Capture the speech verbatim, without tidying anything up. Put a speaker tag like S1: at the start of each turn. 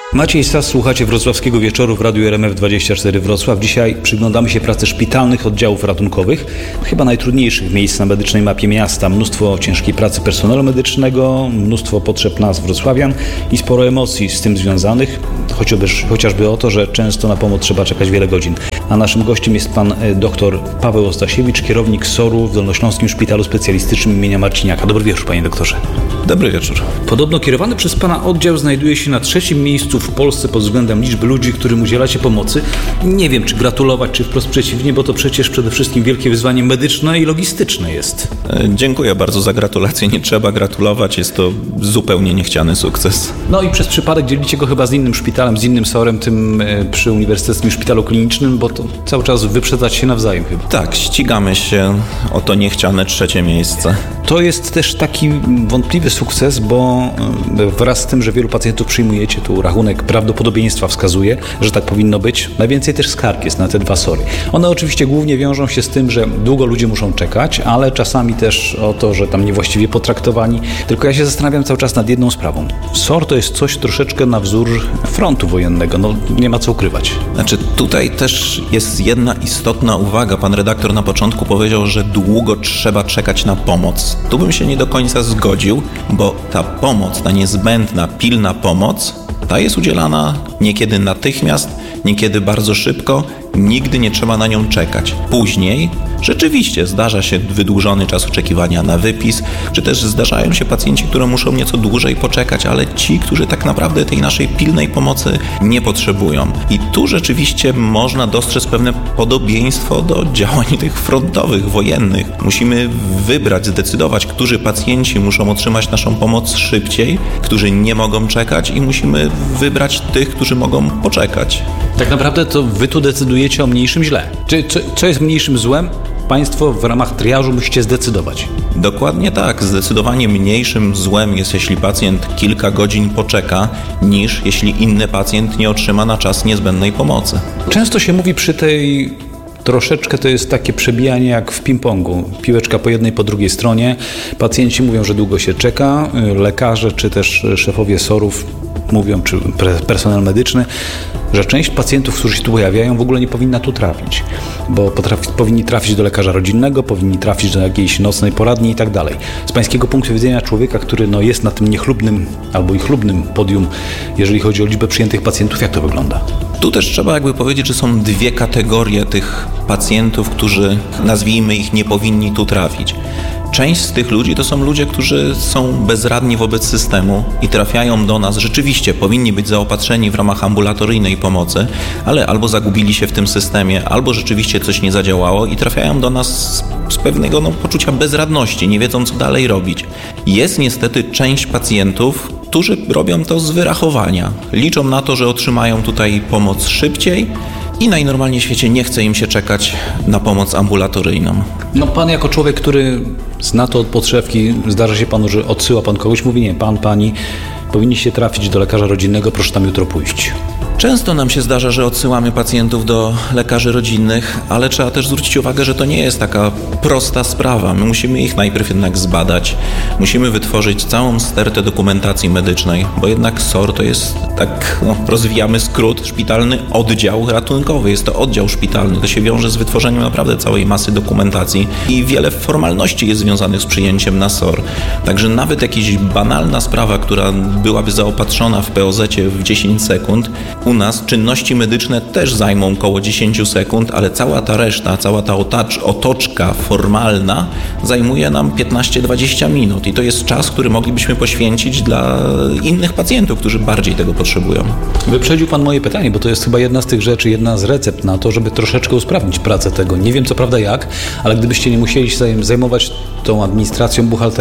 S1: Maciej Sas, słuchacie Wrocławskiego Wieczoru w Radiu R M F dwadzieścia cztery Wrocław. Dzisiaj przyglądamy się pracy szpitalnych oddziałów ratunkowych, chyba najtrudniejszych miejsc na medycznej mapie miasta. Mnóstwo ciężkiej pracy personelu medycznego, mnóstwo potrzeb nas, wrocławian i sporo emocji z tym związanych, chociażby, chociażby o to, że często na pomoc trzeba czekać wiele godzin. A naszym gościem jest pan dr Paweł Ostasiewicz, kierownik S O R-u w Dolnośląskim Szpitalu Specjalistycznym imienia Marciniaka. Dobry wieczór, panie doktorze.
S2: Dobry wieczór.
S1: Podobno kierowany przez pana oddział znajduje się na trzecim miejscu w Polsce pod względem liczby ludzi, którym udzielacie pomocy. Nie wiem, czy gratulować, czy wprost przeciwnie, bo to przecież przede wszystkim wielkie wyzwanie medyczne i logistyczne jest.
S2: Dziękuję bardzo za gratulacje. Nie trzeba gratulować, jest to zupełnie niechciany sukces.
S1: No i przez przypadek dzielicie go chyba z innym szpitalem, z innym S O R-em, tym przy Uniwersyteckim Szpitalu Klinicznym, bo to cały czas wyprzedzać się nawzajem chyba.
S2: Tak, ścigamy się o to niechciane trzecie miejsce.
S1: To jest też taki wątpliwy sukces, bo wraz z tym, że wielu pacjentów przyjmujecie, tu rachunek prawdopodobieństwa wskazuje, że tak powinno być. Najwięcej też skarg jest na te dwa S O R-y. One oczywiście głównie wiążą się z tym, że długo ludzie muszą czekać, ale czasami też o to, że tam niewłaściwie potraktowani. Tylko ja się zastanawiam cały czas nad jedną sprawą. S O R to jest coś troszeczkę na wzór frontu wojennego. No nie ma co ukrywać.
S2: Znaczy tutaj też jest jedna istotna uwaga. Pan redaktor na początku powiedział, że długo trzeba czekać na pomoc. Tu bym się nie do końca zgodził, bo ta pomoc, ta niezbędna, pilna pomoc, ta jest udzielana niekiedy natychmiast, niekiedy bardzo szybko, nigdy nie trzeba na nią czekać. Później rzeczywiście zdarza się wydłużony czas oczekiwania na wypis, czy też zdarzają się pacjenci, które muszą nieco dłużej poczekać, ale ci, którzy tak naprawdę tej naszej pilnej pomocy nie potrzebują. I tu rzeczywiście można dostrzec pewne podobieństwo do działań tych frontowych, wojennych. Musimy wybrać, zdecydować, którzy pacjenci muszą otrzymać naszą pomoc szybciej, którzy nie mogą czekać i musimy wybrać tych, którzy mogą poczekać.
S1: Tak naprawdę to wy tu decydujecie o mniejszym źle. Czy, co, co jest mniejszym złem? Państwo w ramach triażu musicie zdecydować.
S2: Dokładnie tak. Zdecydowanie mniejszym złem jest, jeśli pacjent kilka godzin poczeka, niż jeśli inny pacjent nie otrzyma na czas niezbędnej pomocy.
S1: Często się mówi przy tej... Troszeczkę to jest takie przebijanie jak w ping-pongu. Piłeczka po jednej, po drugiej stronie. Pacjenci mówią, że długo się czeka. Lekarze czy też szefowie S O R-ów mówią, czy personel medyczny, że część pacjentów, którzy się tu pojawiają, w ogóle nie powinna tu trafić, bo potrafi, powinni trafić do lekarza rodzinnego, powinni trafić do jakiejś nocnej poradni i tak dalej. Z pańskiego punktu widzenia człowieka, który no, jest na tym niechlubnym albo i chlubnym podium, jeżeli chodzi o liczbę przyjętych pacjentów, jak to wygląda?
S2: Tu też trzeba jakby powiedzieć, że są dwie kategorie tych pacjentów, którzy, nazwijmy ich, nie powinni tu trafić. Część z tych ludzi to są ludzie, którzy są bezradni wobec systemu i trafiają do nas. Rzeczywiście powinni być zaopatrzeni w ramach ambulatoryjnej pomocy, ale albo zagubili się w tym systemie, albo rzeczywiście coś nie zadziałało i trafiają do nas z pewnego no, poczucia bezradności, nie wiedzą co dalej robić. Jest niestety część pacjentów, którzy robią to z wyrachowania. Liczą na to, że otrzymają tutaj pomoc szybciej i najnormalniej w świecie nie chce im się czekać na pomoc ambulatoryjną.
S1: No pan jako człowiek, który zna to od podszewki, zdarza się panu, że odsyła pan kogoś, mówi nie, pan, pani, powinniście trafić do lekarza rodzinnego, proszę tam jutro pójść.
S2: Często nam się zdarza, że odsyłamy pacjentów do lekarzy rodzinnych, ale trzeba też zwrócić uwagę, że to nie jest taka prosta sprawa. My musimy ich najpierw jednak zbadać. Musimy wytworzyć całą stertę dokumentacji medycznej, bo jednak S O R to jest, tak no, rozwijamy skrót, szpitalny oddział ratunkowy. Jest to oddział szpitalny. To się wiąże z wytworzeniem naprawdę całej masy dokumentacji i wiele formalności jest związanych z przyjęciem na S O R. Także nawet jakaś banalna sprawa, która byłaby zaopatrzona w P O Z-cie w dziesięć sekund, u nas czynności medyczne też zajmą około dziesięć sekund, ale cała ta reszta, cała ta otacz, otoczka formalna zajmuje nam piętnaście do dwudziestu minut i to jest czas, który moglibyśmy poświęcić dla innych pacjentów, którzy bardziej tego potrzebują.
S1: Wyprzedził pan moje pytanie, bo to jest chyba jedna z tych rzeczy, jedna z recept na to, żeby troszeczkę usprawnić pracę tego. Nie wiem co prawda jak, ale gdybyście nie musieli się zajmować tą administracją, buchalterią,